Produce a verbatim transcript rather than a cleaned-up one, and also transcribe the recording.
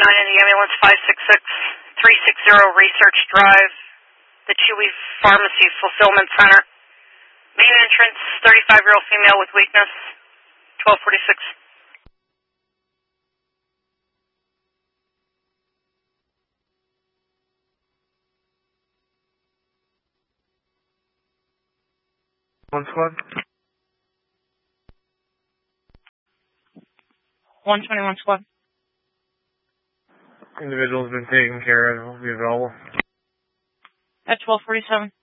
nine in the ambulance, five six six, three six zero Research Drive, the Chewy Pharmacy Fulfillment Center. Main entrance, thirty-five-year-old female with weakness, twelve forty-six. One squad. one twenty-one squad. Individual's been taken care of. Will be available. At twelve forty-seven.